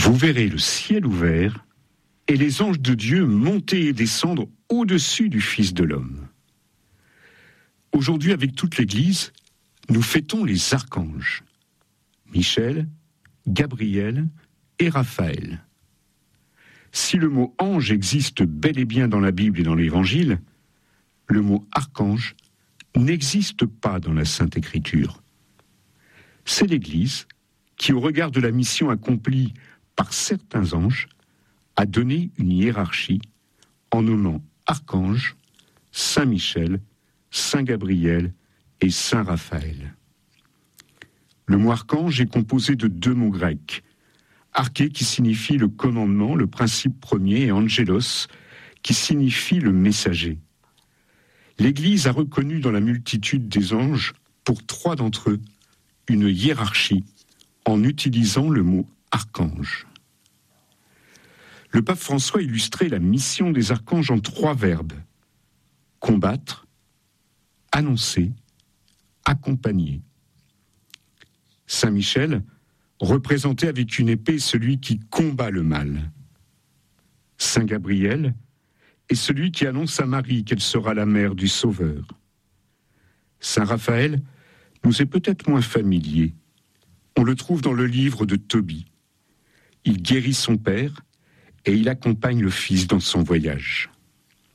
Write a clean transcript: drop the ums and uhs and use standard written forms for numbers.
Vous verrez le ciel ouvert et les anges de Dieu monter et descendre au-dessus du Fils de l'homme. Aujourd'hui, avec toute l'Église, nous fêtons les archanges, Michel, Gabriel et Raphaël. Si le mot ange existe bel et bien dans la Bible et dans l'Évangile, le mot archange n'existe pas dans la Sainte Écriture. C'est l'Église qui, au regard de la mission accomplie par certains anges, a donné une hiérarchie en nommant archange, Saint Michel, Saint Gabriel et Saint Raphaël. Le mot archange est composé de deux mots grecs, arché qui signifie le commandement, le principe premier, et angelos qui signifie le messager. L'Église a reconnu dans la multitude des anges, pour trois d'entre eux, une hiérarchie en utilisant le mot archange. Le pape François illustrait la mission des archanges en trois verbes: combattre, annoncer, accompagner. Saint Michel représentait avec une épée celui qui combat le mal. Saint Gabriel est celui qui annonce à Marie qu'elle sera la mère du Sauveur. Saint Raphaël nous est peut-être moins familier. On le trouve dans le livre de Tobie. Il guérit son père et il accompagne le fils dans son voyage.